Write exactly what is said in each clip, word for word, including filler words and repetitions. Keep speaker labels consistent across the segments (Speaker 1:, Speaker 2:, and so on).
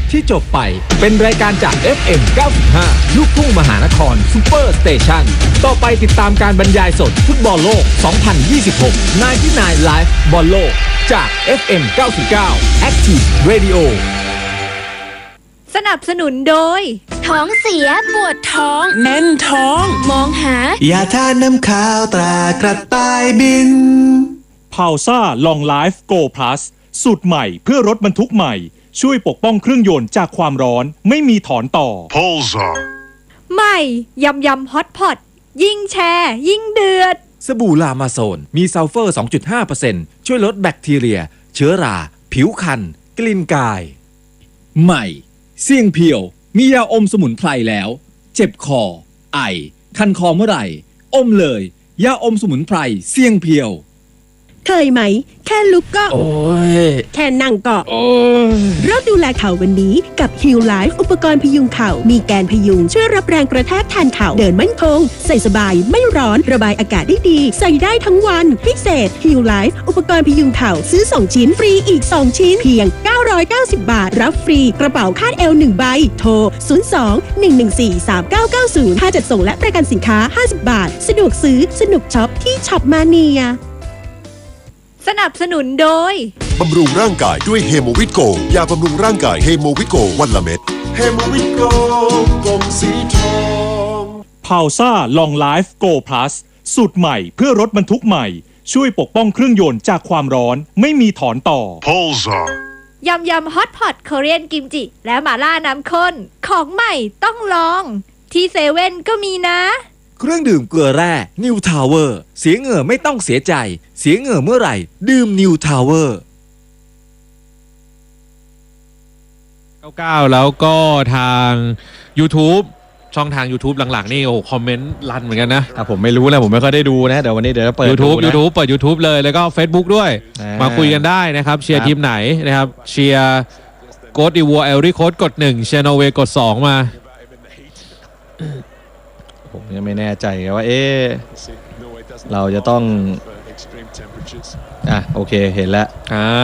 Speaker 1: ที่จบไปเป็นรายการจาก เอฟ เอ็ม เก้าสิบห้า ลูกทุ่งมหานครซุปเปอร์สเตชันต่อไปติดตามการบรรยายสดฟุตบอลโลก สองพันยี่สิบหก ไนน์ตี้ไนน์ Live บอลโลกจาก เอฟ เอ็ม เก้าสิบเก้า Active Radio
Speaker 2: สนับสนุนโดยท้องเสียปวดท้องแน่นท้องมองหาย
Speaker 3: าทาน้ำขาวตรากระต่ายบิน
Speaker 4: พาวซ่าลองไลฟ์โกพลัสสูตรใหม่เพื่อรถบรรทุกใหม่ช่วยปกป้องเครื่องยนต์จากความร้อนไม่มีถอนต่อ
Speaker 5: Polestar
Speaker 2: ใหม่ยำยำฮอตพอตยิ่งแชร์ยิ่งเดือด
Speaker 1: สบู่ลามาโซนมีซัลเฟอร์ สองจุดห้าเปอร์เซ็นต์ ช่วยลดแบคทีเรียเชื้อราผิวคันกลิ่นกายใหม่เสี่ยงเพียวมียาอมสมุนไพรแล้วเจ็บคอไอคันคอเมื่อไหร่อมเลยยาอมสมุนไพรเสี่ยงเพียว
Speaker 6: เคยไหมแค่ลุกก็
Speaker 1: โอ้ย
Speaker 6: แค่นั่งก็
Speaker 1: โอ้ย
Speaker 6: เริ่มดูแลเข่าวันนี้กับ Heal Life อุปกรณ์พยุงเข่ามีแกนพยุงช่วยรับแรงกระแทกแทนเข่าเดินมั่นคงใส่สบายไม่ร้อนระบายอากาศได้ดีใส่ได้ทั้งวันพิเศษ Heal Life อุปกรณ์พยุงเข่าซื้อสองชิ้นฟรีอีกสองชิ้นเพียงเก้าร้อยเก้าสิบบาทรับฟรีกระเป๋าคาดเอวหนึ่งใบโทรศูนย์ สอง หนึ่ง หนึ่ง สี่ สาม เก้า เก้า ศูนย์ค่าจัดส่งและประกันสินค้าห้าสิบบาทสะดวกซื้อสนุกช็อปที่ช็อปมาเนีย
Speaker 2: สนับสนุนโดย
Speaker 5: บำรุงร่างกายด้วยเฮโมวิตโกยาบำรุงร่างกายเฮโมวิตโกวันละเม็ดเฮโมวิตโกกลมสีทอง
Speaker 4: พาวซ่าลองไลฟ์โกพลัสสูตรใหม่เพื่อรถบรรทุกใหม่ช่วยปกป้องเครื่องยนต์จากความร้อนไม่มีถอนต่อ
Speaker 5: Polestar
Speaker 2: ยำยำฮอตพอตคอเรียนกิมจิและหม่าล่าน้ำข้นของใหม่ต้องลองที่เซเว่นก็มีนะ
Speaker 1: เครื่องดื่มเกลือแร่นิวทาวเวอร์เสียเหงื่อไม่ต้องเสียใจเสียเหงื่อเมื่อไหร่ดื่มนิวทาวเวอร์
Speaker 7: เก้าสิบเก้าแล้วก็ทาง YouTube ช่องทาง YouTube หลังๆนี่โอ้คอมเมนต์รันเหมือนกันนะ
Speaker 8: ผมไม่รู้นะผมไม่ค่อยได้ดูนะเดี๋ยววันนี้เดี๋ยวเปิด
Speaker 7: YouTube YouTube เปิด YouTube เลยแล้วก็ Facebook ด้วยมาคุยกันได้นะครับเชียร์ทีมไหนนะครับเชียร์โค้ดดีวัวเอลรี่โค้ดกดหนึ่งเชียร์นอร์เวย์กดสองมา
Speaker 8: ผมยังไม่แน่ใจว่าเอ๊ะเราจะต้องอ่ะโอเคเห็นแล้ว
Speaker 7: อ่า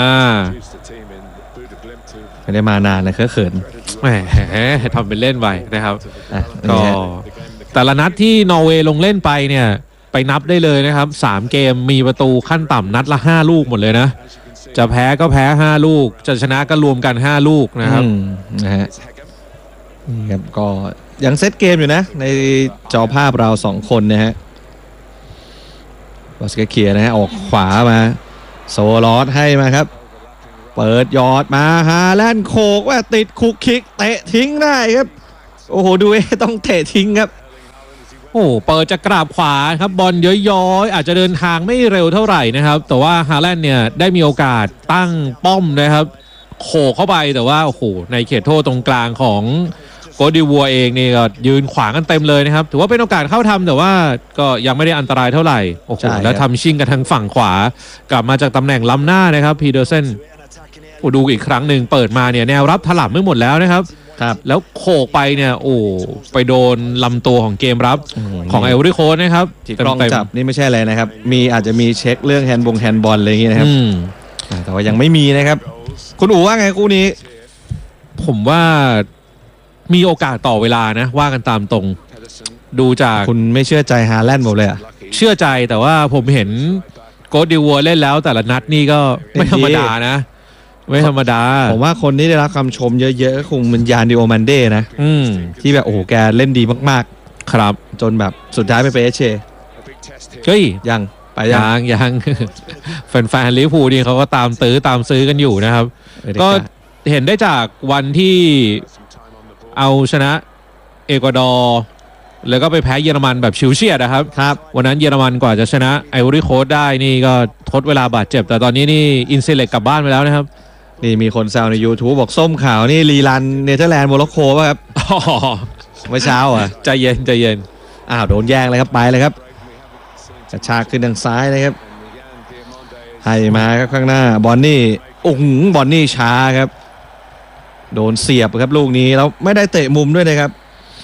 Speaker 8: ไม่ได้มานานนะเขิน
Speaker 7: แหมทำเป็นเล่นไปนะครับก็แต่ละนัดที่นอร์เวย์ลงเล่นไปเนี่ยไปนับได้เลยนะครับสามเกมมีประตูขั้นต่ำนัดละห้าลูกหมดเลยนะจะแพ้ก็แพ้ห้าลูกจะชนะก็รวมกันห้าลูกนะครับ
Speaker 8: นะฮะนี่ครับก็ยังเซตเกมอยู่นะในจอภาพเราสองคนนะฮะบอสเกเคียนะฮะออกขวามาโซลอสให้มาครับเปิดยอดมาฮาแลนด์โคกว่าติดคุกคิกเตะทิ้งได้ครับโอ้โหดูเอต้องเตะทิ้งครับ
Speaker 7: โอ้เปิดจะกราบขวาครับบอลย้อยๆอาจจะเดินทางไม่เร็วเท่าไหร่นะครับแต่ว่าฮาแลนด์เนี่ยได้มีโอกาสตั้งป้อมนะครับโขกเข้าไปแต่ว่าโอ้โหในเขตโทษตรงกลางของโกดิวัวเองนี่ก็ยืนขวางกันเต็มเลยนะครับถือว่าเป็นโอกาสเข้าทำแต่ว่าก็ยังไม่ได้อันตรายเท่าไหร่โอ้โหแล้วทำชิงกันทางฝั่งขวากลับมาจากตำแหน่งล้ำหน้านะครับพีเดอร์เซนดูอีกครั้งหนึ่งเปิดมาเนี่ยแนวรับถล่มไม่หมดแล้วนะครับ
Speaker 8: ครับ
Speaker 7: แล้วโขกไปเนี่ยโอ้ไปโดนลำตัวของเกมรับของไอวอรี่โค้ชนะครับ
Speaker 8: ที่กล้องจับนี่ไม่ใช่อะไรนะครับมีอาจจะมีเช็คเรื่องแฮนด์บงแฮนด์บอลอะไรอย่างเงี้ยนะครับแต่ว่ายังไม่มีนะครับคุณอู๋ว่าไงคู่นี้
Speaker 7: ผมว่ามีโอกาสต่อเวลานะว่ากันตามตรงดูจาก
Speaker 8: คุณไม่เชื่อใจฮาแลนด์หมดเลยอ่ะ
Speaker 7: เชื่อใจแต่ว่าผมเห็นโกดิวัวเล่นแล้วแต่ละนัดนี่ก็ไม่ธรรมดานะไม่ธรรมดา
Speaker 8: ผมว่าคนที่ได้รับคำชมเยอะๆก็คงเป็นยานดิโอมันเด้นะที่แบบโอ้โหแกเล่นดีมาก
Speaker 7: ๆครับ
Speaker 8: จนแบบสุดท้ายไปเปเอเช
Speaker 7: เฮ้ย
Speaker 8: ยังไป
Speaker 7: ยังยังแฟนๆลิเวอร์พูลนี่เขาก็ตามตื้อตามซื้อกันอยู่นะครับก็เห็นได้จากวันที่เอาชนะเอกวาดอร์แล้วก็ไปแพ้เยอรมันแบบชิวเฉียดนะครับ
Speaker 8: ครับ
Speaker 7: วันนั้นเยอรมันกว่าจะชนะไอวอรี่โค้ชได้นี่ก็ทดเวลาบาดเจ็บแต่ตอนนี้นี่อินเซเล็กกลับบ้านไปแล้วนะครับ
Speaker 8: นี่มีคนแซวใน YouTube บอกส้มขาวนี่รีรันเนเธอร์แลนด์โมร็อกโกป่ะครับเมื่อเช้าอ่ะ
Speaker 7: ใจเย็นใจเย็น
Speaker 8: อ้าวโดนแย่งเลยครับไปเลยครับกระชากขึ้นทางซ้ายเลยครับให้มาครับข้างหน้าบอนนี่โอ้โหบอนนี่ช้าครับโดนเสียบครับลูกนี้แล้วไม่ได้เตะมุมด้วยนะครับ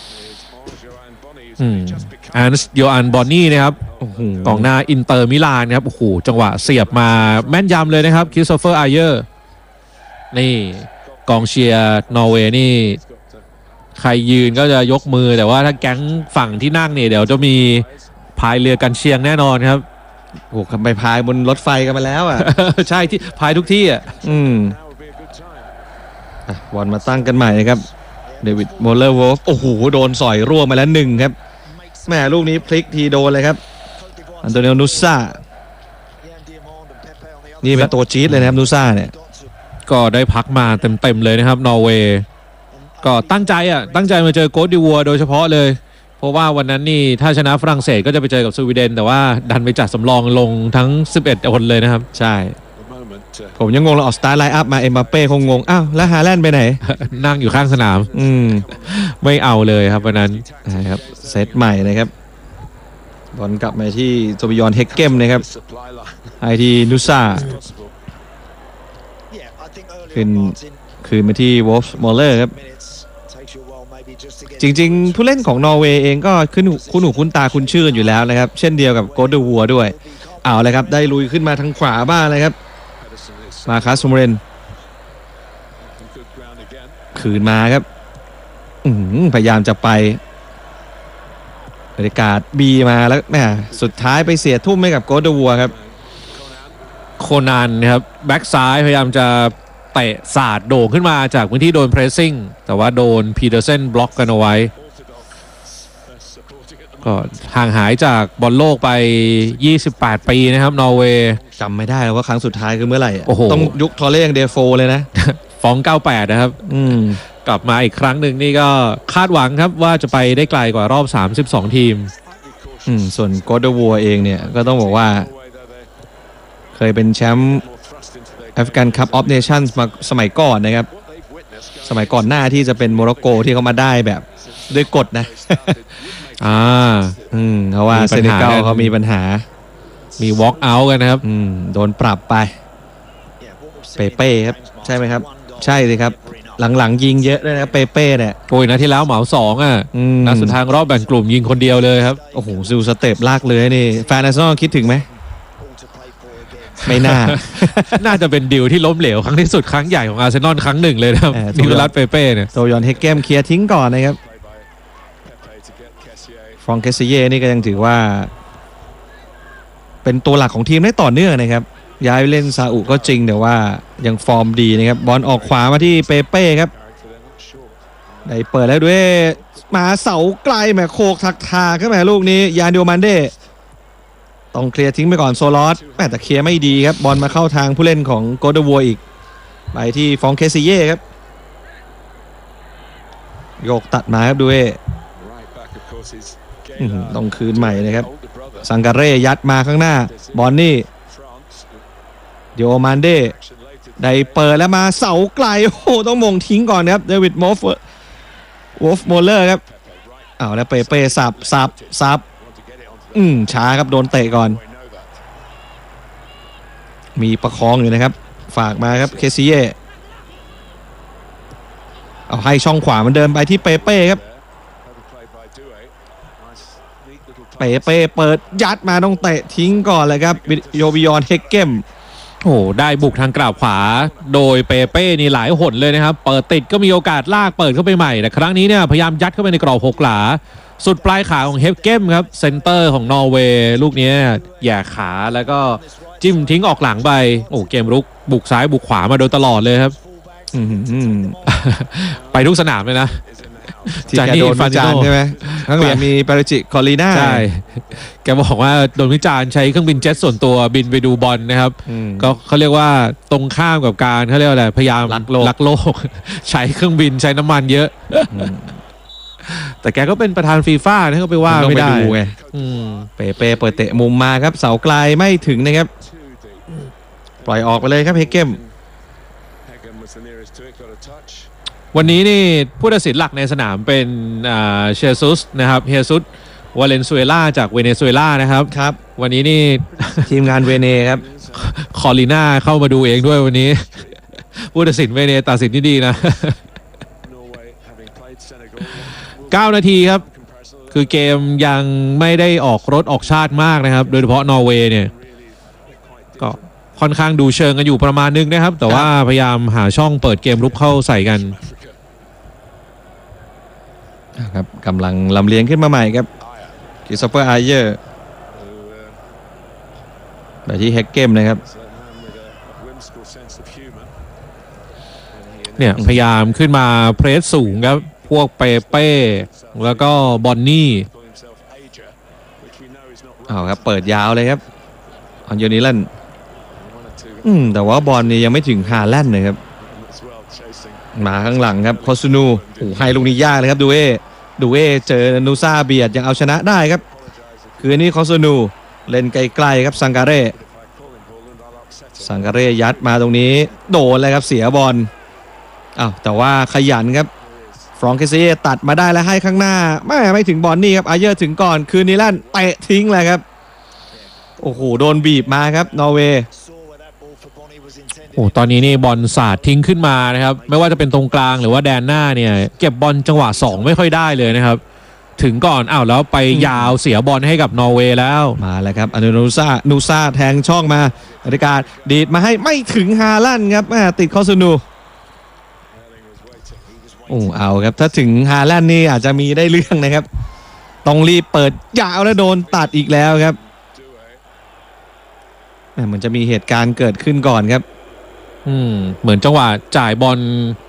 Speaker 7: อืมอันโยอันบอนนี่นะครับกองหน้าอินเตอร์มิลานครับโอ้โหจังหวะเสียบมาแม่นยำเลยนะครับคริสโตเฟอร์ไอเยอร์นี่กองเชียร์นอร์เวย์นี่ใครยืนก็จะยกมือแต่ว่าถ้าแก๊งฝั่งที่นั่งเนี่ยเดี๋ยวจะมีพายเรือกันเชียงแน่นอนครับ
Speaker 8: โอ้โหไปพายบนรถไฟกันมาแล้วอ่ะ
Speaker 7: ใช่ที่พายทุกที่อ่ะ
Speaker 8: อืมอ่ะบอลมาตั้งกันใหม่นะครับเดวิดโมเลอร์วอลฟโอ้โหโดนสอยร่วงมาแล้วหนึ่งครับแม่ลูกนี้พลิกทีโดนเลยครับอันโตเนียนุซ่านี่เป็นตัวจี๊ดเลยนะครับนุซ่าเนี่ย
Speaker 7: ก็ได้พักมาเต็มๆเลยนะครับนอร์เวย์ก็ตั้งใจอ่ะตั้งใจมาเจอโกดิวัวโดยเฉพาะเลยเพราะว่าวันนั้นนี่ถ้าชนะฝรั่งเศสก็จะไปเจอกับสวีเดนแต่ว่าดันไปจัดสำรองลงทั้งสิบเอ็ดคนเลยนะครับ
Speaker 8: ใช่ผมยังงงเราออกสตาร์ไลน์อัพมาเอ็มบัปเป้คงงงอ้าวแล้วฮาแลนด์ไปไหน
Speaker 7: นั่งอยู่ข้างสนาม
Speaker 8: อืม
Speaker 7: ไม่เอาเลยครับวันนั้น
Speaker 8: นะครับเซตใหม่นะครับบอลกลับมาที่โซบิยอนเฮกเกมนะครับไอที่นุซ่าขึ้นคืนมาที่วอลฟมอลเลอร์ครับจริงๆผู้เล่นของนอร์เวย์เองก็ขึ้นคุ้นหูคุ้นตาคุ้นชื่อกันอยู่แล้วนะครับเช่นเดียวกับโกลเดอร์วัวด้วยเอาเลยครับได้ลุยขึ้นมาทางขวาบ้างเลยครับมาคัสซูเมเรนคืนมาครับพยายามจะไปบรรยากาศบีมาแล้วแม่สุดท้ายไปเสียทุ่มให้กับโกลเดอร์วัวครับ
Speaker 7: โคนันครับแบ็กซ้ายพยายามจะเตะสาดโด่งขึ้นมาจากพื้นที่โดนเพรสซิ่งแต่ว่าโดนพีเตอร์เซนบล็อกกันเอาไว้ก็ห่างหายจากบอลโลกไปยี่สิบแปดปีนะครับนอร์เวย์
Speaker 8: จำไม่ได้แล้วว่าครั้งสุดท้ายคือเมื่อไหร่ต้องยุคทอร์เรยังเดโฟเลยนะ
Speaker 7: ฟองเก้าสิบแปดนะครับกลับมาอีกครั้งหนึ่งนี่ก็คาดหวังครับว่าจะไปได้ไกลกว่ารอบสามสิบสองทีม
Speaker 8: ส่วนโกลเดอร์วัวเองเนี่ยก็ต้องบอกว่าเคยเป็นแชมป์แอฟริกันคัพออฟเนชั่นส์มาสมัยก่อนนะครับสมัยก่อนหน้าที่จะเป็นโมร็อกโกที่เขามาได้แบบด้วยกฎนะ
Speaker 7: อ่า
Speaker 8: อืมเพราะว่าเซเนกัลเขามีปัญหา
Speaker 7: มีวอล์กเอาท์กันนะครับ
Speaker 8: อืมโดนปรับไปเปเป้ครับใช่ไหมครับใช่สิครับหลังๆยิงเยอะด้วยนะเปเป้เนี่ย
Speaker 7: โอ้ยนะที่แล้วเหมาสองอ่ะนัดสุดท้ายรอบแบ่งกลุ่มยิงคนเดียวเลยครับ
Speaker 8: โอ้โหซิลสเต็ปลากเลยนี่แฟนอาร์เซนอลคิดถึงไหมไม่น่า
Speaker 7: น่าจะเป็นดิวที่ล้มเหลวครั้งที่สุดครั้งใหญ่ของอาร์เซนอลครั้งหนึ่งเลยนะครับนิโคลัสเปเป้เนี่ย
Speaker 8: โตยอนเฮกเกมเคลียร์ทิ้งก่อนนะครับฟรองเกสเย่นี่ก็ยังถือว่าเป็นตัวหลักของทีมได้ต่อเนื่องนะครับย้ายไปเล่นซาอุก็จริงแต่ว่ายังฟอร์มดีนะครับบอลออกขวามาที่เปเป้ครับได้เปิดแล้วด้วยมาเสาไกลแหมโคกทักทาขึ้นมาลูกนี้ยานดิโอมันเดต้องเคลียร์ทิ้งไปก่อนโซลอสแต่เคลียร์ไม่ดีครับบอลมาเข้าทางผู้เล่นของโกลเดอร์วัวอีกไปที่ฟองเคซิเย่ครับโยกตัดมาครับด้วยต้องคืนใหม่นะครับซังการเร่ยัดมาข้างหน้าบอลนี่ดิโอมันเดได้เปิดแล้วมาเสาไกลโอ้โหต้องมงทิ้งก่อนครับเดวิดมอฟวอฟโมเลอร์ครับเอาแล้วเปเป้สับสับสับอืมช้าครับโดนเตะก่อนมีประคองอยู่นะครับฝากมาครับเคซิเย่เอาให้ช่องขวามันเดินไปที่เปเป้ครับเปเป้เปิดยัดมาต้องเตะทิ้งก่อนเลยครับโยบิยอนเฮกเกม
Speaker 7: โอ้ได้บุกทางกราบขวาโดยเปเป้นี่หลายหนเลยนะครับเปิดติดก็มีโอกาสลากเปิดเข้าไปใหม่แต่ครั้งนี้เนี่ยพยายามยัดเข้าไปในกรอบหกหลาสุดปลายขาของเฮฟเกมครับเซนเตอร์ของนอร์เวย์ลูกนี้แย่ขาแล้วก็จิ้มทิ้งออกหลังไปโอ้เกมรุกบุกซ้ายบุกขวามาโดยตลอดเลยครับไปทุกสนามเลยนะ
Speaker 8: ที่แกโดนวิจารณ์ใช่ไหมข้างหลังมีปาริจิคอลีน่า
Speaker 7: ใช่แกบอกว่าโดนวิจารณ์ใช้เครื่องบินเจ็ตส่วนตัวบินไปดูบอลนะครับก็เขาเรียกว่าตรงข้ามกับการเขาเรียกว่าอะไรพยายามลักโลกใช้เครื่องบินใช้น้ำมันเยอะแต่แกก็เป็นประธานฟีฟ่านะก็ไปว่าไม่ได้ไง
Speaker 8: เปเป้เปิดเตะมุมมาครับเสาไกลไม่ถึงนะครับปล่อยออกไปเลยครับเฮกเกม
Speaker 7: วันนี้นี่ผู้ตัดสินหลักในสนามเป็นเชซุสนะครับเฮซุสวาเลนซุเอลาจากเวเนซุเอลานะครับ
Speaker 8: ครับ
Speaker 7: วันนี้นี่
Speaker 8: ทีมงานเวเนครับ
Speaker 7: คอลิน่าเข้ามาดูเองด้วยวันนี้ผู้ตัดสินเวเนตัดสินที่ดีนะเก้านาทีครับคือเกมยังไม่ได้ออกรถออกชาติมากนะครับโดยเฉพาะนอร์เวย์เนี่ยก็ค่อนข้างดูเชิงกันอยู่ประมาณนึงนะครับแต่ว่าพยายามหาช่องเปิดเกมรุกเข้าใส่กัน
Speaker 8: ครับกำลังลำเลียงขึ้นมาใหม่ครับคริสโตเฟอร์ไอเยอร์ไปที่เฮกเกมนะครับ
Speaker 7: เนี่ยพยายามขึ้นมาเพรสสูงครับพวกเปเป้แล้วก็บอนนี่
Speaker 8: เอาครับเปิดยาวเลยครับอันโยนิลันอืมแต่ว่าบอลนี่ยังไม่ถึงฮาแลนด์นะครับมาข้างหลังครับคอสนูโอ้ให้ลูกนี้ยากเลยครับดูเอดูเอเจอนูซาเบียดยังเอาชนะได้ครับคือนี่คอสนูเล่นไกลๆครับซังการเร่ซังการเร่ยัดมาตรงนี้โดนเลยครับเสียบอลอ้าวแต่ว่าขยันครับฟรองเคซีตัดมาได้แล้วให้ข้างหน้าไม่ไม่ถึงบอลนี่ครับอาเยอร์ถึงก่อนคืนนิลันเตะทิ้งเลยครับโอ้โหโดนบีบมาครับนอร์เวย์
Speaker 7: โอ้ตอนนี้นี่บอลสาดทิ้งขึ้นมานะครับไม่ว่าจะเป็นตรงกลางหรือว่าแดนหน้าเนี่ยเก็บบอลจังหวะสองไม่ค่อยได้เลยนะครับถึงก่อนอ้าวแล้วไปยาวเสียบอลให้กับนอร์เวย์แล้ว
Speaker 8: มาแล้วครับอนุนูซานูซาแทงช่องมาอธิการดีดมาให้ไม่ถึงฮาลันครับติดคอสนูโอ้เอาครับถ้าถึงฮาแลนด์นี่อาจจะมีได้เรื่องนะครับต้องรีบเปิดยาวแล้วโดนตัดอีกแล้วครับเหมือนจะมีเหตุการณ์เกิดขึ้นก่อนครับ
Speaker 7: อืมเหมือนจังหวะจ่ายบอล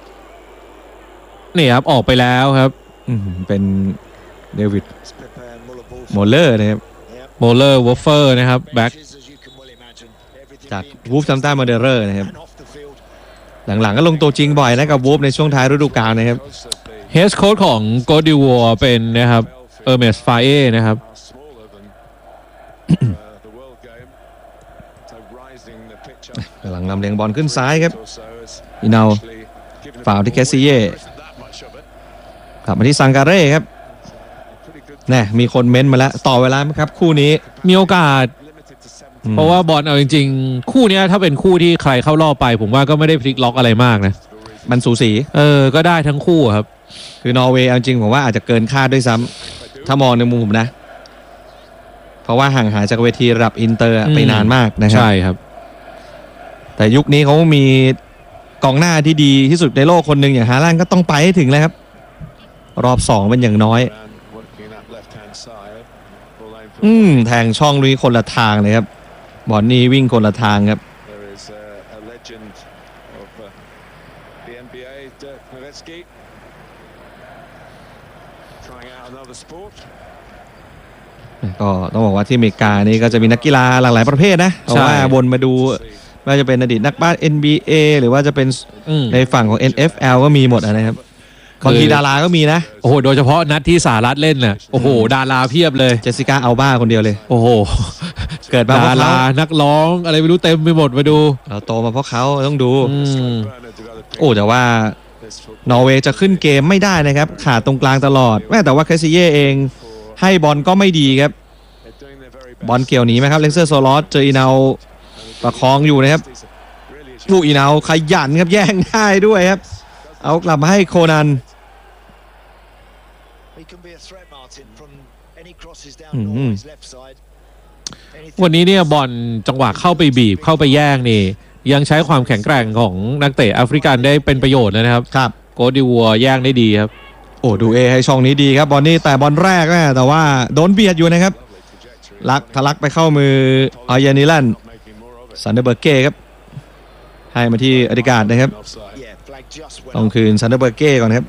Speaker 7: นี่ครับออกไปแล้วครับ
Speaker 8: อืมเป็นเดวิดโมเลอร์นะครับ
Speaker 7: โมเลอร์วอฟเฟอร์นะครับแบ็ค
Speaker 8: จากวูฟซัมตันมาเดเรอร์นะครับหลังๆก็ลงตัวจริงบ่อยนะกับวูฟในช่วงท้ายฤดูกาลนะครับ
Speaker 7: เฮดโค้ชของโกดิวัวเป็นนะครับเออร์เมสฟาเอนะครับ
Speaker 8: หลังนำเลียงบอลขึ้นซ้ายครับอีนาฝาวที่แคสซิเย่กลับมาที่ซังการเร่ครับแน่มีคนเม้นมาแล้วต่อเวลาไหมครับคู่นี้
Speaker 7: มีโอกาสเพราะว่าบอลเอาจริงๆคู่นี้ถ้าเป็นคู่ที่ใครเข้ารอบไปผมว่าก็ไม่ได้พลิกล็อกอะไรมากนะ
Speaker 8: มันสูสี
Speaker 7: เออก็ได้ทั้งคู่ครับ
Speaker 8: คือนอร์เวย์เอาจริงผมว่าอาจจะเกินคาดด้วยซ้ำถ้ามองในมุมผมนะเพราะว่าห่างหายจากเวทีระดับอินเตอร์ไปนานมากนะครับ
Speaker 7: ใช่ครับ
Speaker 8: แต่ยุคนี้เขามีกองหน้าที่ดีที่สุดในโลกคนหนึ่งอย่างฮาลันด์ก็ต้องไปให้ถึงแล้วครับรอบสองเป็นอย่างน้อยอืมแทงช่องลุยคนละทางเลยครับบอลนี่วิ่งคนละทางครับก็ต้องบอกว่าที่อเมริกานี่ก็จะมีนักกีฬาหลากหลายประเภทนะเพราะว่าวนมาดูว่าจะเป็นอดีตนักบาส เอ็น บี เอ หรือว่าจะเป็นในฝั่งของ เอ็น เอฟ แอล ก็มีหมดนะครับบางทีดาราก็มีนะ
Speaker 7: โอ้โหโดยเฉพาะนัดที่สหรัฐเล่นน่ะโอ้โหดาราเพียบเลย
Speaker 8: เจสสิก้าอัลบาคนเดียวเลย
Speaker 7: โอ้โห
Speaker 8: เกิดมา
Speaker 7: ดารานักร้องอะไรไม่รู้เต็มไปหมดไปดู
Speaker 8: เราโตมาเพราะเขาต้องดูโอ้แต่ว่านอร์เวย์จะขึ้นเกมไม่ได้นะครับขาดตรงกลางตลอดแม้แต่ว่าแคสซิเย่เองให้บอลก็ไม่ดีครับบอลเกี่ยวหนีไหมครับเลนเซอร์โซลอสเจออีนาประคองอยู่นะครับลูกอีนาขยันครับแย่งได้ด้วยครับเอากลับมาให้โคนัน
Speaker 7: วันนี้เนี่ยบอลจังหวะเข้าไปบีบเข้าไปแย่งนี่ยังใช้ความแข็งแกร่งของนักเตะแอฟริกันได้เป็นประโยชน์นะครับ
Speaker 8: ครับ
Speaker 7: โกดิวัวแย่งได้ดีครับ
Speaker 8: โอ้ดูเอให้ช่องนี้ดีครับบอลนี่แต่บอลแรกนะแต่ว่าโดนเบียดอยู่นะครับลักทะลักไปเข้ามืออายานิลันซันเดอร์เบิร์กเก้ครับให้มาที่อธิการนะครับต้องคืนซันเดอร์เบิร์กเก้ก่อนครับ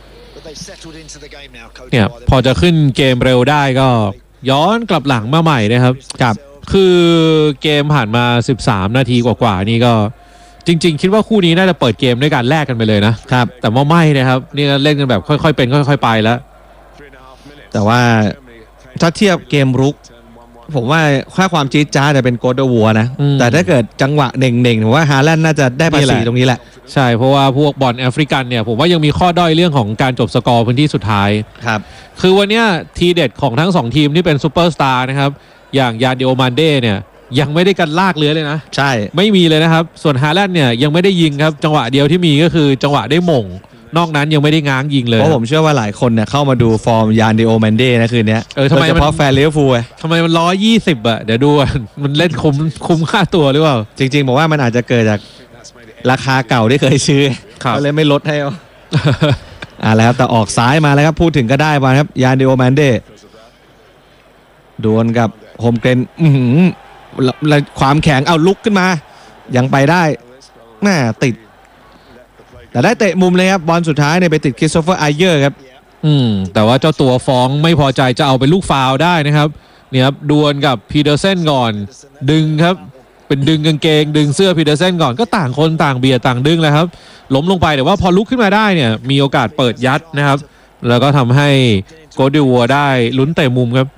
Speaker 7: เนี่ยพอจะขึ้นเกมเร็วได้ก็ย้อนกลับหลังมาใหม่นะครับ
Speaker 8: ครับ
Speaker 7: คือเกมผ่านมาสิบสามนาทีกว่าๆนี่ก็จริงๆคิดว่าคู่นี้น่าจะเปิดเกมด้วยการแลกกันไปเลยนะครับแต่ว่าไม่นะครับนี่เล่นกันแบบค่อยๆเป็นค่อยๆไปแล้ว
Speaker 8: แต่ว่าถ้าเทียบเกมรุกผมว่าค่าความจี๊ดจ้าจะเป็นโกลเด้นวัวนะแต่ถ้าเกิดจังหวะเน่งๆผมว่าฮาแลนด์น่าจะได้ภาษีตรงนี้แหละ
Speaker 7: ใช่เพราะว่าพวกบอลแอฟริกันเนี่ยผมว่ายังมีข้อด้อยเรื่องของการจบสกอร์พื้นที่สุดท้าย
Speaker 8: ครับ
Speaker 7: คือวันนี้ทีเด็ดของทั้งสองทีมที่เป็นซูเปอร์สตาร์นะครับอย่างยาดิโอมันเด้เนี่ยยังไม่ได้กันลากเลื้อยเลยนะ
Speaker 8: ใช่
Speaker 7: ไม่มีเลยนะครับส่วนฮาแลนด์เนี่ยยังไม่ได้ยิงครับจังหวะเดียวที่มีก็คือจังหวะได้หม่งนอกนั้นยังไม่ได้ง้างยิงเลย
Speaker 8: เพราะผมเชื่อว่าหลายคนเนี่ยเข้ามาดูฟอร์มยานดิโอแมนเด้นะคืนนี้
Speaker 7: เออทำไม
Speaker 8: โดยเฉ
Speaker 7: มัน
Speaker 8: พาะแฟนลิเวอร์พูล
Speaker 7: ทำไมมันร้อยยี่สิบอะเดี๋ยวดูอะมันเล่นคุ้มคุ้มค่าตัวหรือเปล่า
Speaker 8: จริงๆบอกว่ามันอาจจะเกิดจากราคาเก่าที่เคยซื้อ
Speaker 7: ครับ
Speaker 8: ก็เลยไม่ลดให้เอา อ่าแล้วแต่ออกซ้ายมาแล้วครับพูดถึงก็ได้มาครับยานดิโอแมนเด้ดวลกับโฮมเกรนอื้อหือแล้วความแข็งเอาลุกขึ้นมายังไปได้แม่ติดแต่ได้เตะมุมเลยครับบอลสุดท้ายเนี่ยไปติดคริสโตเฟอร์ไอเยอร์ครับ
Speaker 7: อืมแต่ว่าเจ้าตัวฟ้องไม่พอใจจะเอาเป็นลูกฟาวล์ได้นะครับเนี่ยครับดวลกับพีเดอร์เซนก่อนดึงครับเป็นดึงกางเกงดึงเสื้อพีเดอร์เซนก่อนก็ต่างคนต่างเบียดต่างดึงเลยครับล้มลงไปแต่ว่าพอลุกขึ้นมาได้เนี่ยมีโอกาสเปิดยัดนะครับแล้วก็ทำให้โกดิวัวได้ลุ้นเตะมุมครับ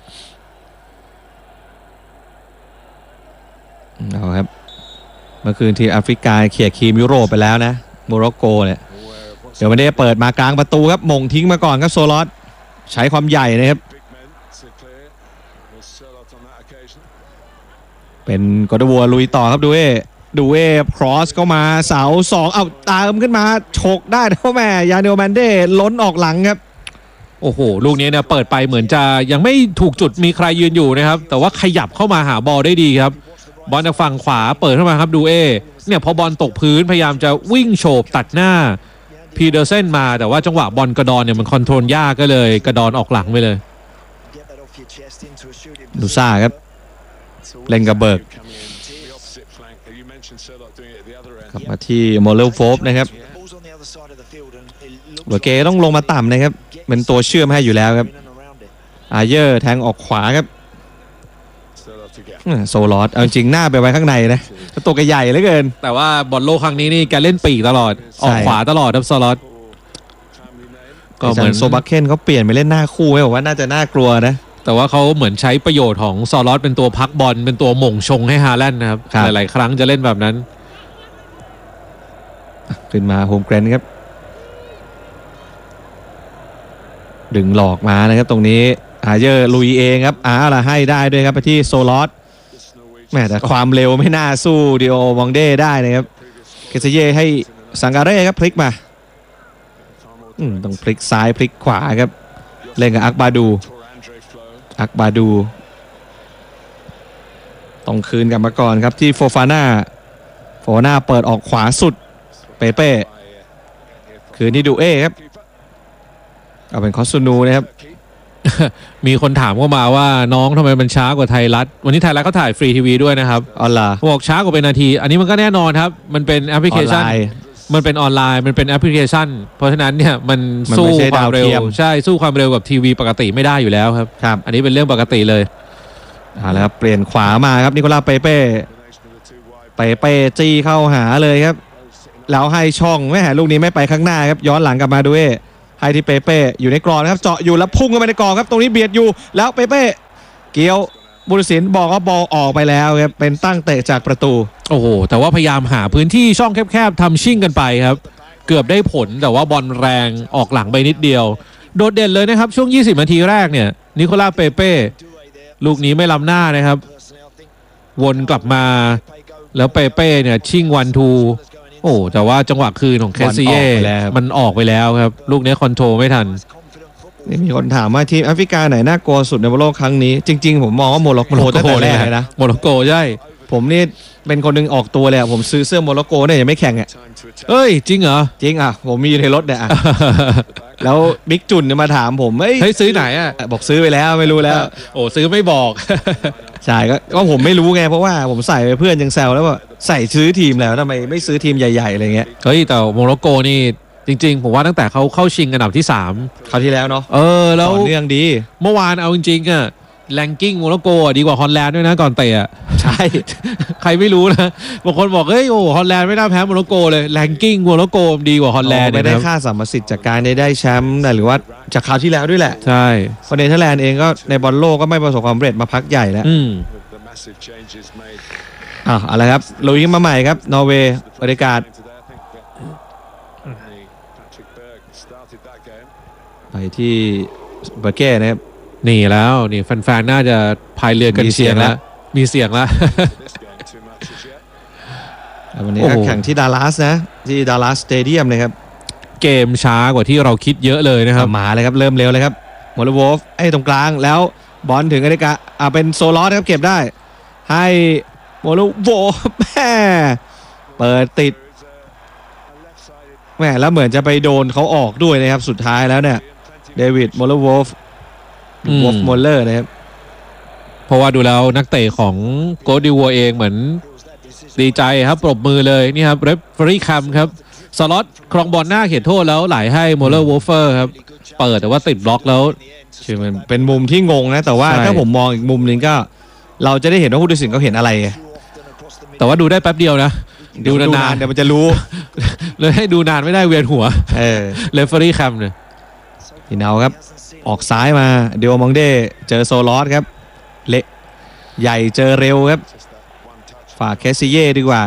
Speaker 8: เอาครับเมื่อคืนทีมแอฟริกาเขี่ยครีมยุโรปไปแล้วนะโมร็อกโกเนี่ยเดี๋ยววันนี้เปิดมากลางประตูครับมงทิ้งมาก่อนครับโซลอสใช้ความใหญ่นะครับเป็นกอดวัวลุยต่อครับดูเอดูเอครอสเข้ามาเสาสองเอาตามขึ้นมาฉกได้เพราะแม่ยาเนโอแมนเด้ล้นออกหลังครับ
Speaker 7: โอ้โหลูกนี้เนี่ยเปิดไปเหมือนจะยังไม่ถูกจุดมีใครยืนอยู่นะครับแต่ว่าขยับเข้ามาหาบอลได้ดีครับบอลจากฝั่งขวาเปิดเข้ามาครับดูเอเนี่ยพอบอลตกพื้นพยายามจะวิ่งโฉบตัดหน้าพีเดอร์เซนมาแต่ว่าจังหวะบอลกระดอนเนี่ยมันคอนโทรลยากก็เลยกระดอนออกหลังไปเลย
Speaker 8: ดูซ่าครับเล่นกับเบิร์กกลับมาที่โมเลลโฟฟนะครับเบอร์เกต้องลงมาต่ำนะครับเป็นตัวเชื่อมให้อยู่แล้วครับอาเยอร์แทงออกขวาครับโซลอสเอาจริงหน้าไปไว้ข้างในนะตัวกระใหญ่เหลือเกิน
Speaker 7: แต่ว่าบอลโลกครั้งนี้นี่แกเล่นปีกตลอดออกขวาตลอดครับโซลอส
Speaker 8: ก็เหมือนโซบักเคนเขาเปลี่ยนไปเล่นหน้าคู่ให้บอกว่าน่าจะน่ากลัวนะ
Speaker 7: แต่ว่าเขาเหมือนใช้ประโยชน์ของซอลอสเป็นตัวพักบอลเป็นตัวหม่งชงให้ฮาแลนด์นะครับหลายๆครั้งจะเล่นแบบนั้น
Speaker 8: ขึ้นมาโฮมเกรนครับดึงหลอกมานะครับตรงนี้อาเยอร์ลุยเองครับอาร์ละให้ได้ด้วยครับไปที่โซลอสแม่แต่ความเร็วไม่น่าสู้ดิโอมองเด้ได้นะครับเกซเย่ให้สังการเร่ครับพลิกมาต้องพลิกซ้ายพลิกขวาครับเล่นกับอักบาดูอักบาดูต้องคืนกลับมาก่อนครับที่โฟฟาน่าโฟฟาน่าเปิดออกขวาสุดเปเป้คืนที่ดูเอครับเอาเป็นคอสซูนูนะครับ
Speaker 7: มีคนถามเข้ามาว่าน้องทำไมมันช้ากว่าไทยรัฐวันนี้ไทยรัฐเขาถ่ายฟรีทีวีด้วยนะครับ
Speaker 8: ออนไลน์
Speaker 7: บอกช้ากว่าเป็นนาทีอันนี้มันก็แน่นอนครับมันเป็นแอปพลิเคชันมันเป็นออนไลน์มันเป็นแอปพลิเคชันเพราะฉะนั้นเนี่ยมันสู้ความเร็วใช่สู้ความเร็วกับทีวีปกติไม่ได้อยู่แล้วครับ
Speaker 8: ครับ
Speaker 7: อันนี้เป็นเรื่องปกติเลย
Speaker 8: อ่าแล้วเปลี่ยนขวามาครับนิโคลัสเปเป้เปเป้จี้เข้าหาเลยครับแล้วให้ช่องแม่ลูกนี้ไม่ไปข้างหน้าครับย้อนหลังกลับมาด้วยให้ที่เปเป้อยู่ในกรอบนะครับเจาะอยู่แล้วพุ่งเข้าไปในกรอบครับตรงนี้เบียดอยู่แล้วเปเป้เกี่ยวบุรศิลป์บอกว่าบอลออกไปแล้วครับเป็นตั้งเตะจากประตู
Speaker 7: โอ้โหแต่ว่าพยายามหาพื้นที่ช่องแคบๆทำชิ่งกันไปครับเกือบได้ผลแต่ว่าบอลแรงออกหลังไปนิดเดียวโดดเด่นเลยนะครับช่วงยี่สิบนาทีแรกเนี่ยนิโคลัสเปเป้ลูกนี้ไม่ล้ำหน้านะครับวนกลับมาแล้วเปเป้เนี่ยชิ่งวันทูโอ้แต่ว่าจังหวะคืนของเคสเย่มันออกไปแล้วครับลูกนี้คอนโทรลไม่ทัน
Speaker 8: มีคนถามว่าทีมแอฟริกาไหนน่ากลัวสุดในบอลโลกครั้งนี้จริงๆผมมองว่าโมร็อกโกตั้งแต่แรกเลยนะ
Speaker 7: โมร็อกโกใช่
Speaker 8: ผมนี่เป็นคนนึงออกตัวเลยผมซื้อเสื้อโมร็อกโกเนี่ยยังไม่แข่งอ่ะ
Speaker 7: เอ้ยจริงเหรอ
Speaker 8: จริงอ่ะผมมีในรถเนี่ยแล้วบิ๊กจุนมาถามผม
Speaker 7: เฮ้ยซื้อไหนอ่ะ
Speaker 8: บอกซื้อไปแล้วไม่รู้แล้ว
Speaker 7: โอ้ซื้อไม่บอก
Speaker 8: ใช่ก็ผมไม่รู้ไงเพราะว่าผมใส่ไปเพื่อนยังแซวแล้วว่าใส่ซื้อทีมแล้วทำไมไม่ซื้อทีมใหญ่ๆอะไรเงี้ย
Speaker 7: เฮ้ยแต่โมร็อกโกนี่จริงๆผมว่าตั้งแต่เขาเข้าชิงอันดับที่สาม
Speaker 8: คราวที่แล้วเนาะ
Speaker 7: เออแล้ว
Speaker 8: ต่อเนื่องดี
Speaker 7: เมื่อวานเอาจริงๆอ่ะแรงกิ้งโมร็อกโกดีกว่าฮอลแลนด์ด้วยนะก่อนเตะ
Speaker 8: ใช่
Speaker 7: ใครไม่รู้นะบางคนบอกเฮ้ยโอ้ฮอลแลนด์ไม่น่าแพ้โมร็อกโกเลยแรงกิ้งโมร็อกโกดีกว่าฮอลแลนด์
Speaker 8: ไม่ได้ค่าสัมประสิทธิ์จากการได้แชมป์หรือว่าจากคราวที่แล้วด้วยแหละ
Speaker 7: ใช่
Speaker 8: เพราะเนเธอร์แลนด์เองก็ในบอลโลกก็ไม่ประสบความสำเร็จมาพักใหญ่แล้วอ่ะอะไรครับลุยมาใหม่ครับนอร์เวย์บรรยากาศไปที่เบอร์เก้นะครับ
Speaker 7: นี่แล้วนี่แฟนๆน่าจะพายเรือกันเสียงแล้วมีเสียงแล้ว
Speaker 8: วันนี้แข่งที่ดัลลัสนะที่ดัลลัสสเตเดียมนะครับ
Speaker 7: เกมช้ากว่าที่เราคิดเยอะเลยนะครับ
Speaker 8: มาเลยครับเริ่มเร็วเลยครับโมเลโวฟไอ้ตรงกลางแล้วบอลถึงอเมริกาอ่าเป็นโซลอสครับเก็บได้ให้โมเลโวฟแม่เปิดติดแม่แล้วเหมือนจะไปโดนเขาออกด้วยนะครับสุดท้ายแล้วเนี่ยเดวิดโมเลโวฟ
Speaker 7: อืม
Speaker 8: วอฟโมเลอร์นะครับ
Speaker 7: เพราะว่าดูแล้วนักเตะของโกดิวัวเองเหมือนดีใจครับปรบมือเลยนี่ครับเรฟเฟอรี่คัมครับสล็อตครองบอลหน้าเขตโทษแล้วไหลให้โมเลอร์วอฟเฟอร์ครับเปิดแต่ว่าติดบล็อกแล้ว
Speaker 8: คือมันเป็นมุมที่งงนะแต่ว่า
Speaker 7: ใช่
Speaker 8: ถ้าผมมองอีกมุมหนึ่งก็เราจะได้เห็นว่าผู้ตัดสินเขาเห็นอะไรไง
Speaker 7: แต่ว่าดูได้แป๊บเดียวนะ
Speaker 8: เดี๋ยว
Speaker 7: ดูนาน
Speaker 8: เดี๋ยวมันจะรู้
Speaker 7: ๆเลยให้ดูนานไม่ได้เวียนหัว
Speaker 8: เออ
Speaker 7: เรฟเฟอรี่คัมเนี่ย
Speaker 8: พี่เนาครับออกซ้ายมาเดโอมองเดเจอโซลอสครับเละใหญ่เจอเร็วครับฝากแคสซิเย่ดีกว่า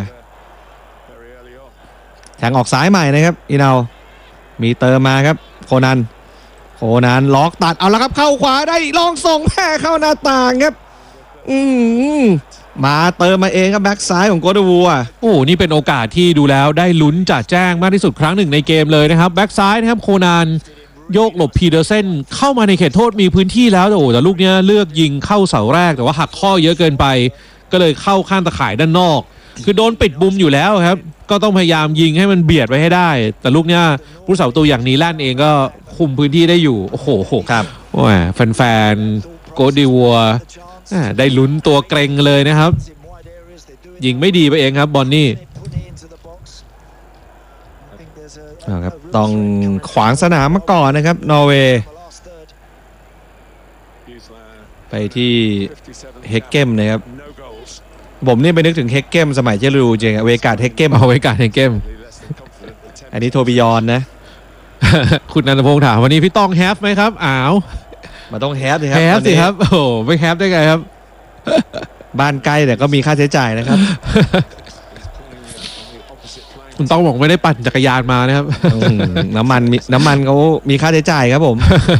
Speaker 8: แทงออกซ้ายใหม่นะครับอีเนามีเติมมาครับโคนันโคนันล็อกตัดเอาละครับเข้าขวาได้ลองส่งแม่เข้าหน้าต่างครับอืมมาเติมมาเองครับแบ็กซ้ายของโกดวัว
Speaker 7: โอ้นี่เป็นโอกาสที่ดูแล้วได้ลุ้นจัดแจ้งมากที่สุดครั้งหนึ่งในเกมเลยนะครับแบ็กซ้ายนะครับโคนันโยกหลบพีเดอร์เซนเข้ามาในเขตโทษมีพื้นที่แล้วแต่โอ้แต่ลูกเนี้ยเลือกยิงเข้าเสาแรกแต่ว่าหักข้อเยอะเกินไปก็เลยเข้าข้างตะข่ายด้านนอกคือโดนปิดมุมอยู่แล้วครับก็ต้องพยายามยิงให้มันเบียดไว้ให้ได้แต่ลูกเนี้ยผู้สาประตูอย่างนีแลนด์เองก็คุมพื้นที่ได้อยู่โอ้โห
Speaker 8: ครับ
Speaker 7: โอ้ยแฟนๆโกดิวัวได้ลุ้นตัวเกรงเลยนะครับยิงไม่ดีไปเองครับบอนนี่
Speaker 8: เอาครับต้องขวางสนามมาก่อนนะครับนอร์เวย์ไปที่เฮกเกมนะครับผมนี่ไปนึกถึงเฮกเกมสมัยเจรูจริงอะเวกาดเฮกเกม
Speaker 7: เอาไว้การในเกม
Speaker 8: อันนี้โทบิยอนนะ
Speaker 7: คุณนันทพงศ์ถามวันนี้พี่ต้องแฮปไหมครับอ้าว
Speaker 8: มันต้องแฮปสิครับ
Speaker 7: แฮป
Speaker 8: วัน
Speaker 7: สิ
Speaker 8: นี้
Speaker 7: ครับโอ้โหไม่แฮปได้ไงครับ
Speaker 8: บ้านใกล้แต่ก็มีค่าใช้จ่ายนะครับ
Speaker 7: คุณต้องบอกไม่ได้ปั่นจักรยานมานะครับ
Speaker 8: อืมน้ำมันมีน้ำมันเขามีค่าใช้จ่ายครับผม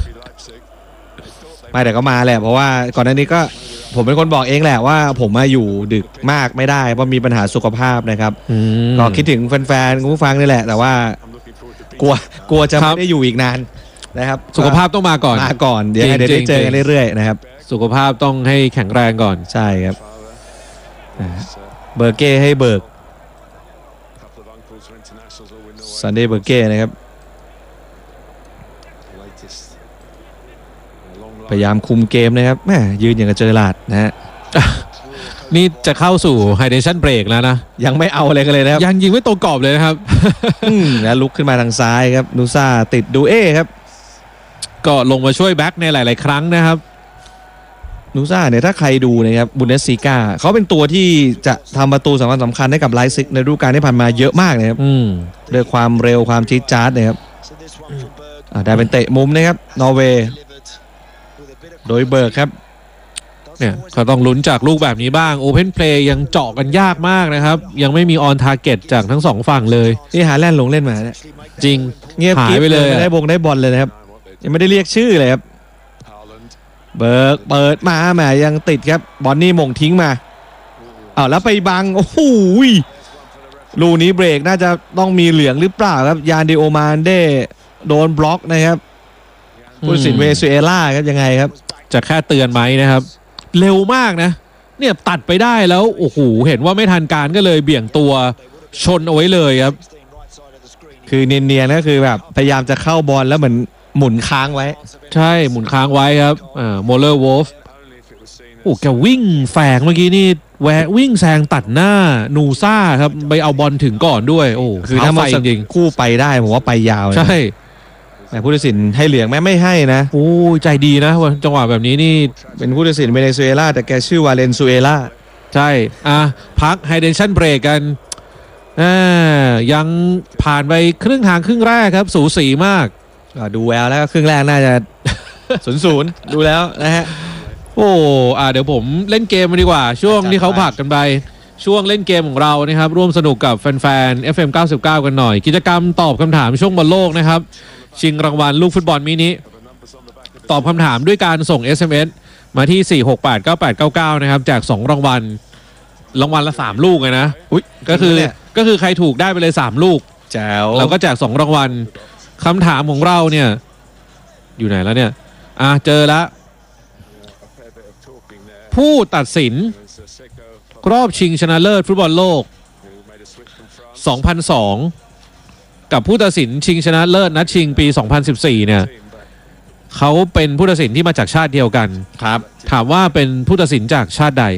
Speaker 8: ไม่แต่ก็มาแหละเพราะว่าก่อนหน้านี้ก็ผมเป็นคนบอกเองแหละว่าผมมาอยู่ดึกมากไม่ได้เพราะมีปัญหาสุขภาพนะครับ
Speaker 7: อืม
Speaker 8: ก็คิดถึงแฟนๆคุณผู้ฟังนี่แหละ แต่ว่ากลัวกลัวจะ
Speaker 7: ครั
Speaker 8: ไม่
Speaker 7: บ
Speaker 8: ได้อยู่อีกนานนะครับ
Speaker 7: สุขภาพต้องมาก่อน
Speaker 8: มาก่อนเดี๋ยว
Speaker 7: จริง
Speaker 8: เดี๋ยวได้เจอกัน
Speaker 7: จริง
Speaker 8: เรื่อยๆนะครับ
Speaker 7: สุขภาพต้องให้แข็งแรงก่อน
Speaker 8: ใช่ครับอ่าเบอร์เก้ให้เบิร์กซันเดย์เบอร์เก้นะครับพยายามคุมเกมนะครับแม่ยืนอย่างกับเจอหลาดนะฮะ
Speaker 7: นี่จะเข้าสู่ไฮเดชั่นเบรกแล้วนะ
Speaker 8: ยังไม่เอาอะไรกันเลยนะครับ
Speaker 7: ยังยิงไม่ตรงกรอบเลยนะครับ
Speaker 8: อืมแล้วลุกขึ้นมาทางซ้ายครับนูซ่าติดดูเอ้ครับ
Speaker 7: ก็ลงมาช่วยแบ็คในหลาย ๆ ครั้งนะครับ
Speaker 8: นูซ่าเนี่ยถ้าใครดูนะครับบุนเดสซีกาเขาเป็นตัวที่จะทำประตูสำคัญสำคัญให้กับไลฟ์ซิกในฤดูกาลที่ผ่านมาเยอะมากนะครับ
Speaker 7: อืม
Speaker 8: ด้วยความเร็วความจี๊ดจ๊าดนะครับอ่าได้เป็นเตะมุมนะครับนอร์เวย์โดยเบิร์กครับ
Speaker 7: เนี่ยก็ต้องลุ้นจากลูกแบบนี้บ้างโอเพนเพลย์ยังเจาะกันยากมากนะครับ ยังไม่มีออนทาร์เก็ตจากทั้งสองฝั่งเลย
Speaker 8: นี่ฮาแลนด์ลงเล่นมาเนี่ย
Speaker 7: จริง
Speaker 8: เงียบ
Speaker 7: หาย
Speaker 8: กิ๊บ
Speaker 7: ไปเลย
Speaker 8: ไม่ได้บงได้บอลเลยนะครับยังไม่ได้เรียกชื่อเลยครับเบิร์กเปิดมาแหมยังติดครับบอลนี่มงทิ้งมาอ้าวแล้วไปบังโอ้โหลูกนี้เบรกน่าจะต้องมีเหลืองหรือเปล่าครับยานดิโอมานเดโดนบล็อกนะครับผู้ตัดสินเวเนซุเอลาครับยังไงครับ
Speaker 7: จะแค่เตือนไหมนะครับ เร็วมากนะ เนี่ยตัดไปได้แล้วโอ้โหเห็นว่าไม่ทันการก็เลยเบี่ยงตัวชนเอาไว้เลยครับ
Speaker 8: คือเนียนๆก็คือแบบพยายามจะเข้าบอลแล้วเหมือนหมุนค้างไว้
Speaker 7: ใช่หมุนค้างไว้ครับอ่าโมเลอร์วอลฟ์โอ้แกวิ่งแฝงเมื่อกี้นี่แวะวิ่งแซงตัดหน้านูซ่าครับไปเอาบอลถึงก่อนด้วยโอ้
Speaker 8: คือถ้า
Speaker 7: ไฟ
Speaker 8: มา
Speaker 7: จริง
Speaker 8: คู่ไปได้ผมว่าไปยาวนะ
Speaker 7: ใช่
Speaker 8: แต่ผู้ตัดสินให้เหลืองแม้ไม่ให้นะ
Speaker 7: โอ้ใจดีนะจังหวะแบบนี้นี่
Speaker 8: เป็นผู้ตัดสินเวเนซุเอลาแต่แกชื่อวาเลนซุเอลา
Speaker 7: ใช่อ่ะพักไฮเดชั่นเบรกกันอ่ายังผ่านไปครึ่งทางครึ่งแรกครับสูสีมาก
Speaker 8: ก็ดูแววแล้วก็ครึ่งแรกน่าจะ ศูนย์ศูนย์ดูแล้วนะฮะ
Speaker 7: โอ้อ่าเดี๋ยวผมเล่นเกมมาดีกว่า ช่วงที่เขาผลักกันไป ช่วงเล่นเกมของเรานะครับร่วมสนุกกับแฟนๆ เอฟ เอ็ม เก้าสิบเก้า กันหน่อย กิจกรรมตอบคำถามช่วงบอลโลกนะครับชิงรางวัลลูกฟุตบอลมินิตอบคำถามด้วยการส่ง เอส เอ็ม เอส มาที่ สี่ หก แปด เก้า แปด เก้า เก้า นะครับแจกสองรางวัลรางวัลละสามลูกเลยนะ
Speaker 8: อุ๊ย
Speaker 7: ก็คือ
Speaker 8: เนี่ย
Speaker 7: ก็คือใครถูกได้ไปเลยสามลูก
Speaker 8: แจ๋ว
Speaker 7: เราก็แจกสองรางวัลคำถามของเราเนี่ย อยู่ไหนแล้วเนี่ย อ่ะเจอแล้ว ผู้ตัดสินรอบชิงชนะเลิศฟุตบอลโลก สองพันสอง กับผู้ตัดสินชิงชนะเลิศนัดชิงปี สองพันสิบสี่ เนี่ยเขาเป็นผู้ตัดสินที่มาจากชาติเดียวกัน
Speaker 8: ครับ
Speaker 7: ถามว่าเป็นผู้ตัดสินจากชาติใด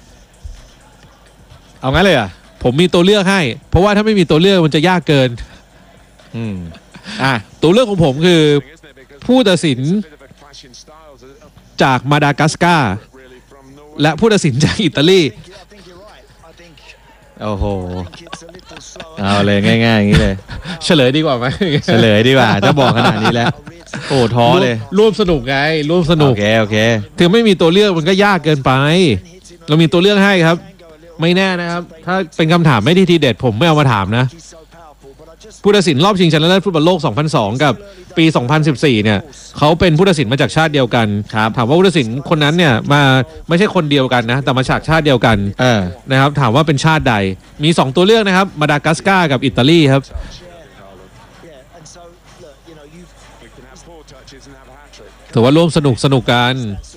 Speaker 8: เอางั้นเลยเหรอ่ะ
Speaker 7: ผมมีตัวเลือกให้ เพราะว่าถ้าไม่มีตัวเลือกมันจะยากเกิน
Speaker 8: อืมอ่ะ
Speaker 7: ตัวเลือกของผมคือผู้ตัดสินจากมาดากัสการ์และผู้ตัดสินจากอิตาลี
Speaker 8: โอ้โหเอาเลยง่ายๆอย่างนี้เลย
Speaker 7: เฉลยดีกว่าไหม
Speaker 8: เฉลยดีกว่าถ้าบอกขนาดนี้แล้ว โอ้ท้อเลย
Speaker 7: ร่วมสนุกไงร่วมสนุ
Speaker 8: โอก เคโอเค
Speaker 7: ถึงไม่มีตัวเลือกมันก็ยากเกินไป เรามีตัวเลือกให้ครับ ไม่แน่นะครับ ถ้าเป็นคำถามไม่ที่ทีเด็ดผมไม่เอามาถามนะ ผู้ตัดสินรอบชิงชนะเลิศฟุตบอลโลก สองพันสอง กับปี สองพันสิบสี่ เนี่ยเขาเป็นผู้ตัดสินมาจากชาติเดียวกันครับถามว่าผู้ตัดสินคนนั้นเนี่ยมาไม่ใช่คนเดียวกันนะแต่มาจากชาติเดียวกัน
Speaker 8: เออ
Speaker 7: นะครับถามว่าเป็นชาติใดมีสองตัวเลือกนะครับมาดากัสการ์กับอิตาลีครับถือว่าร่วมสนุกสนุกกัน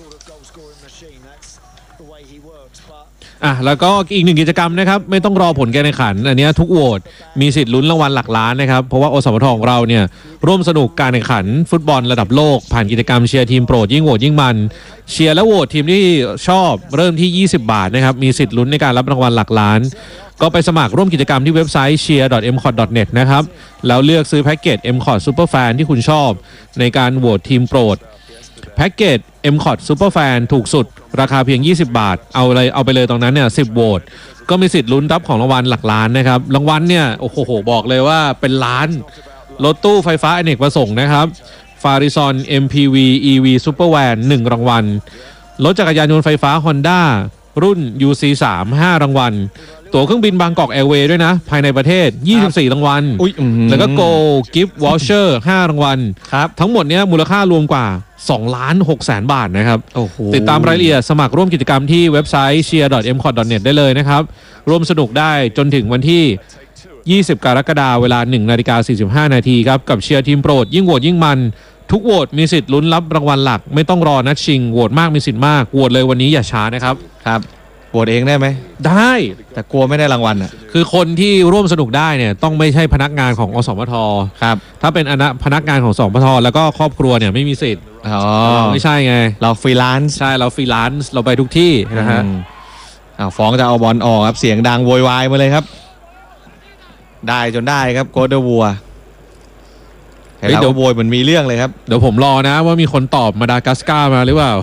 Speaker 7: อ่ะแล้วก็อีกหนึ่งกิจกรรมนะครับไม่ต้องรอผลการแข่งขันอันนี้ทุกโหวตมีสิทธิ์ลุ้นรางวัลหลักล้านนะครับเพราะว่าอสมทของเราเนี่ยร่วมสนุกการแข่งขันฟุตบอลระดับโลกผ่านกิจกรรมเชียร์ทีมโปรดยิ่งโหวตยิ่งมันเชียร์และโหวตทีมที่ชอบเริ่มที่ยี่สิบบาทนะครับมีสิทธิ์ลุ้นในการรับรางวัลหลักล้านก็ไปสมัครร่วมกิจกรรมที่เว็บไซต์ เชียร์ ดอท เอ็ม คอท ดอท เน็ต นะครับแล้วเลือกซื้อแพ็กเกจ เอ็ม คอท Superfan ที่คุณชอบในการโหวตทีมโปรดแพ็กเกจ เอ็ม คอท Superfan ถูกสุดราคาเพียงยี่สิบบาทเอาเลยเอาไปเลยตรงนั้นเนี่ยสิบโหวตก็มีสิทธิ์ลุ้นรับของรางวัลหลักล้านนะครับรางวัลเนี่ยโอ้โหบอกเลยว่าเป็นล้านรถตู้ไฟฟ้าอเนกประสงค์นะครับ Farizon เอ็ม พี วี อี วี Supervan หนึ่งรางวัลรถจักรยานยนต์ไฟฟ้า Honda รุ่น ยู ซี สาม ห้ารางวัลตั๋วเครื่องบินบางกอกแอร์เวย์ด้วยนะภายในประเทศยี่สิบสี่รางวัลแล้วก็ Go Gift Voucher ห้ารางวัลครับทั้งหมดเนี้ยมูลค่ารวมกว่าสองล้านหกแสนบาทนะครับติดตามรายละเอียดสมัครร่วมกิจกรรมที่เว็บไซต์ เชียร์ ดอท เอ็ม คอท ดอท เน็ต ได้เลยนะครับร่วมสนุกได้จนถึงวันที่ยี่สิบกรกฎาคมเวลา หนึ่งนาฬิกาสี่สิบห้านาทีครับกับเชียร์ทีมโปรดยิ่งโหวตยิ่งมันทุกโหวตมีสิทธิ์ลุ้นรับรางวัลหลักไม่ต้องรอนัดชิงโหวตมากมีสิทธิ์มากโหวตเลยวันนี้อย่าช้านะครับ
Speaker 8: ครับโหวตเองได้ไหม
Speaker 7: ได้
Speaker 8: แต่กลัวไม่ได้รางวัลอ่ะ
Speaker 7: คือคนที่ร่วมสนุกได้เนี่ยต้องไม่ใช่พนักงานของอสมท
Speaker 8: ครับ
Speaker 7: ถ้าเป็นอพนักงานของอสมทแล้วก็ครอบครัวเนี่ยไม่มีสิทธิ์
Speaker 8: อ๋อ
Speaker 7: ไม่ใช่ไง
Speaker 8: เราฟรีแลนซ์
Speaker 7: ใช่เราฟรีแลนซ์เราไปทุกที่นะฮะ
Speaker 8: อ้าวฟ้องจะเอาบอลออกครับเสียงดังโวยวายมาเลยครับได้จนได้ครับโกเดวัวเดี๋ยวโวยเหมือนมีเรื่องเลยครับ
Speaker 7: เดี๋ยวผมรอนะว่ามีคนตอบมาดากัสการ์มาหรือเปล่า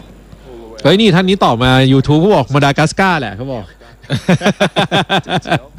Speaker 7: เฮ้ยนี่ท่านนี้ตอบมา YouTube เขาบอกมาดากัสการ์แหละเขาบอก